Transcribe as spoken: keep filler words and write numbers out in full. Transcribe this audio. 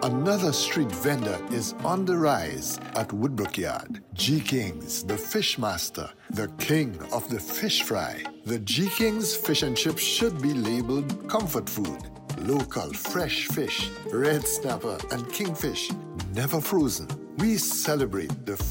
Another street vendor is on the rise at Woodbrook Yard. G. King's, the fish master, the king of the fish fry. The G. King's fish and chips should be labeled comfort food. Local fresh fish, red snapper and kingfish, never frozen. We celebrate the